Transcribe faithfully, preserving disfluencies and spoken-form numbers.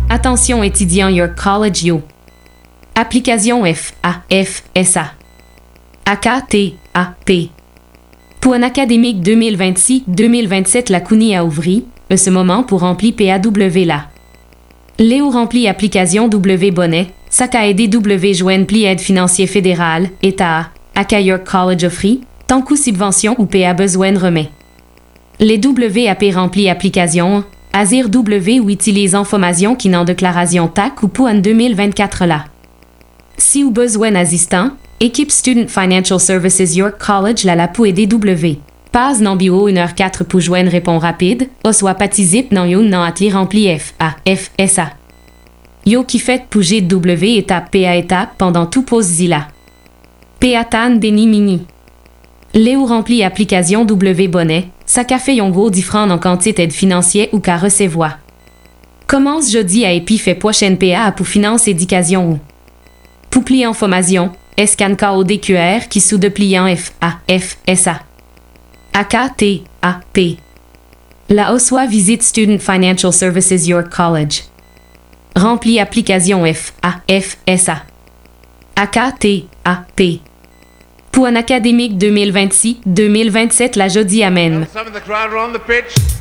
Attention étudiants York College Yo. Application F A F S A. A K T A P. Pour un académique deux mille vingt-six deux mille vingt-sept, la C U N Y a ouvert, à ce moment pour remplir P A W là. Léo remplit application W bonnet, ça a aidé W joindre pli aide financier fédéral, État, A K York College offrit, tant coup subvention ou P A besoin de remet. Les W A P remplit application, Azir W ou utilise information qui n'en déclaration T A C ou pour un deux mille vingt-quatre là. Si ou besoin assistant, équipe Student Financial Services York College la la pour aider W. Pas non bio une heure quatre pour joindre répond rapide, ou soit patizip non yon non atli rempli F A F S A. Yo qui fait pour G W étape P A étape pendant tout pause zila. P A tan déni mini. Léo remplit application W bonnet, ça café yon gros différent en quantité d'aide financière ou qu'à recevoir. Commence jeudi à épi fait prochaine P A pour finance éducation ou. Pour plier information, scan code Q R qui sous de pliant F A F S A. A K T A P. La soit visite Student Financial Services York College. Remplis application F A F S A. A K T A P. Pour un académique deux mille vingt-six deux mille vingt-sept, la jeudi amène.